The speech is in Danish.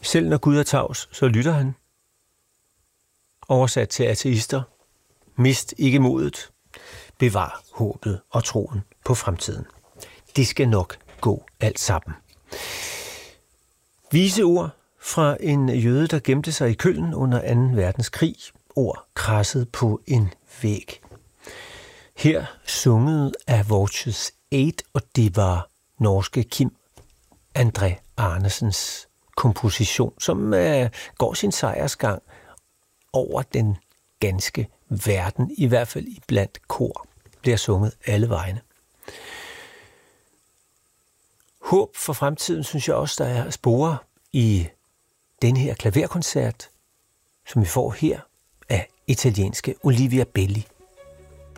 Selv når Gud er tavs, så lytter han. Oversat til ateister. Mist ikke modet. Bevar håbet og troen på fremtiden. Det skal nok gå alt sammen. Vise ord fra en jøde, der gemte sig i Køln under 2. verdenskrig. Ord krasset på en væg. Her sunget af Vorches 8, og det var norske Kim André Arnesens komposition, som går sin sejrsgang over den ganske verden, i hvert fald i blandt kor, bliver sunget alle vegne. Håb for fremtiden, synes jeg også, der er spore i den her klaverkoncert, som vi får her af italienske Olivia Belli.